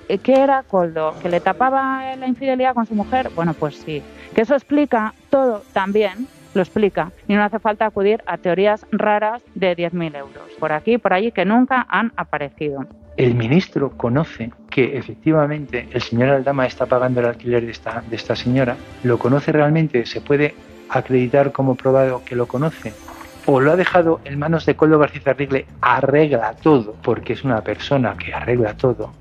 ¿qué era Koldo? ¿Que le tapaba la infidelidad con su mujer? Bueno, pues sí. Que eso explica todo también, lo explica. Y no hace falta acudir a teorías raras de 10.000 euros, por aquí y por allí, que nunca han aparecido. El ministro conoce que efectivamente el señor Aldama está pagando el alquiler de esta señora. ¿Lo conoce realmente? ¿Se puede acreditar como probado que lo conoce? ¿O lo ha dejado en manos de Koldo García Zarrigle? Arregla todo, porque es una persona que arregla todo.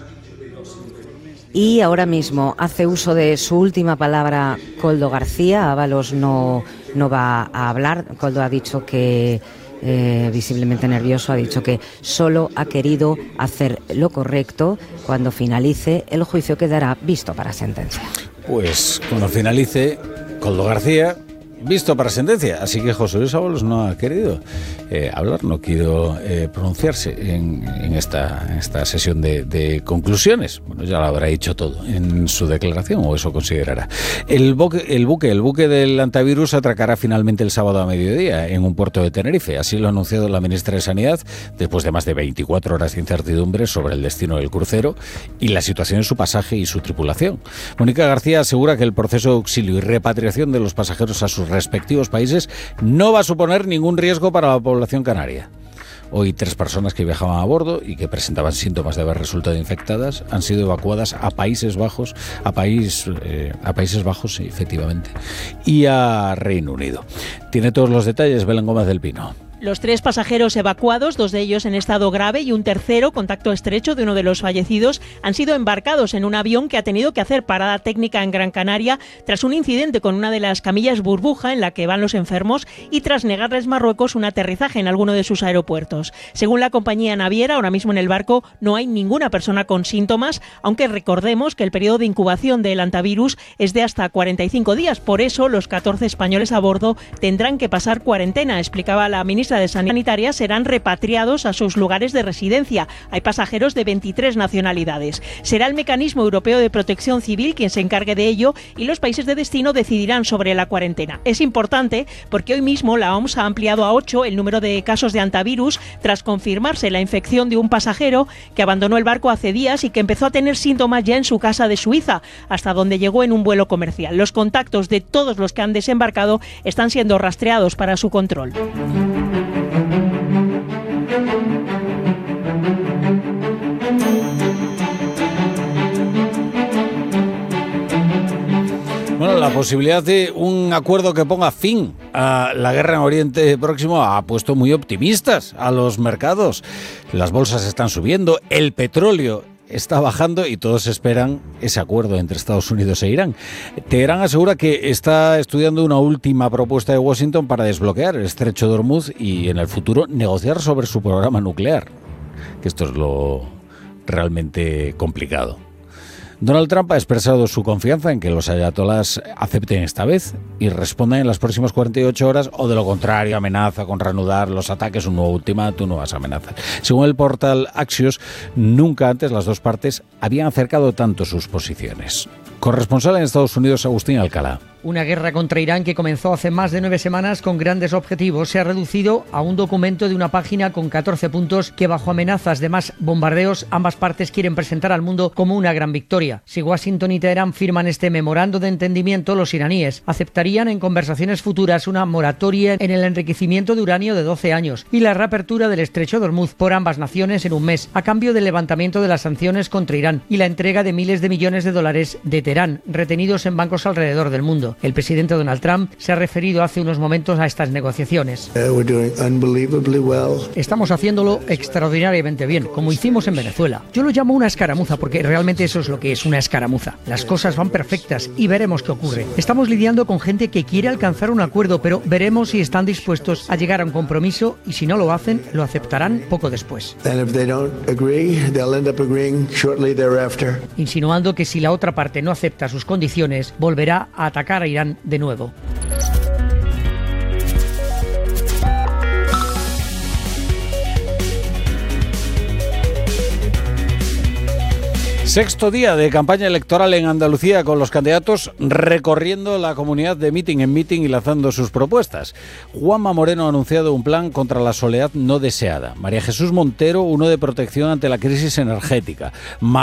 Y ahora mismo hace uso de su última palabra Koldo García. Ábalos no va a hablar. Koldo ha dicho que, visiblemente nervioso, ha dicho que solo ha querido hacer lo correcto. Cuando finalice el juicio quedará visto para sentencia. Pues cuando finalice, Koldo García, visto para sentencia. Así que José Luis Ábalos no ha querido hablar, no ha querido pronunciarse en esta sesión de conclusiones. Bueno, ya lo habrá dicho todo en su declaración, o eso considerará. El buque del antivirus atracará finalmente el sábado a mediodía en un puerto de Tenerife. Así lo ha anunciado la ministra de Sanidad después de más de 24 horas de incertidumbre sobre el destino del crucero y la situación en su pasaje y su tripulación. Mónica García asegura que el proceso de auxilio y repatriación de los pasajeros a sus respectivos países no va a suponer ningún riesgo para la población canaria. Hoy 3 personas que viajaban a bordo y que presentaban síntomas de haber resultado infectadas han sido evacuadas a Países Bajos, sí, efectivamente, y a Reino Unido. Tiene todos los detalles Belén Gómez del Pino. Los 3 pasajeros evacuados, 2 de ellos en estado grave y un tercero, contacto estrecho de uno de los fallecidos, han sido embarcados en un avión que ha tenido que hacer parada técnica en Gran Canaria tras un incidente con una de las camillas burbuja en la que van los enfermos y tras negarles Marruecos un aterrizaje en alguno de sus aeropuertos. Según la compañía naviera, ahora mismo en el barco no hay ninguna persona con síntomas, aunque recordemos que el periodo de incubación del antivirus es de hasta 45 días. Por eso, los 14 españoles a bordo tendrán que pasar cuarentena, explicaba la ministra de Sanitaria. Serán repatriados a sus lugares de residencia. Hay pasajeros de 23 nacionalidades. Será el Mecanismo Europeo de Protección Civil quien se encargue de ello y los países de destino decidirán sobre la cuarentena. Es importante porque hoy mismo la OMS ha ampliado a 8 el número de casos de antivirus tras confirmarse la infección de un pasajero que abandonó el barco hace días y que empezó a tener síntomas ya en su casa de Suiza, hasta donde llegó en un vuelo comercial. Los contactos de todos los que han desembarcado están siendo rastreados para su control. Bueno, la posibilidad de un acuerdo que ponga fin a la guerra en Oriente Próximo ha puesto muy optimistas a los mercados. Las bolsas están subiendo, el petróleo está bajando y todos esperan ese acuerdo entre Estados Unidos e Irán. Teherán asegura que está estudiando una última propuesta de Washington para desbloquear el estrecho de Hormuz y en el futuro negociar sobre su programa nuclear, que esto es lo realmente complicado. Donald Trump ha expresado su confianza en que los ayatolás acepten esta vez y respondan en las próximas 48 horas, o de lo contrario amenaza con reanudar los ataques, un nuevo ultimátum, nuevas amenazas. Según el portal Axios, nunca antes las dos partes habían acercado tanto sus posiciones. Corresponsal en Estados Unidos, Agustín Alcalá. Una guerra contra Irán que comenzó hace más de 9 semanas con grandes objetivos se ha reducido a un documento de una página con 14 puntos que, bajo amenazas de más bombardeos, ambas partes quieren presentar al mundo como una gran victoria. Si Washington y Teherán firman este memorando de entendimiento, los iraníes aceptarían en conversaciones futuras una moratoria en el enriquecimiento de uranio de 12 años y la reapertura del estrecho de Hormuz por ambas naciones en un mes, a cambio del levantamiento de las sanciones contra Irán y la entrega de miles de millones de dólares de Teherán, retenidos en bancos alrededor del mundo. El presidente Donald Trump se ha referido hace unos momentos a estas negociaciones. Estamos haciéndolo extraordinariamente bien, como hicimos en Venezuela. Yo lo llamo una escaramuza porque realmente eso es lo que es, una escaramuza. Las cosas van perfectas y veremos qué ocurre. Estamos lidiando con gente que quiere alcanzar un acuerdo, pero veremos si están dispuestos a llegar a un compromiso y si no lo hacen, lo aceptarán poco después. Insinuando que si la otra parte no acepta sus condiciones, volverá a atacar a Irán de nuevo. Sexto día de campaña electoral en Andalucía, con los candidatos recorriendo la comunidad de mitin en mitin y lanzando sus propuestas. Juanma Moreno ha anunciado un plan contra la soledad no deseada. María Jesús Montero, uno de protección ante la crisis energética.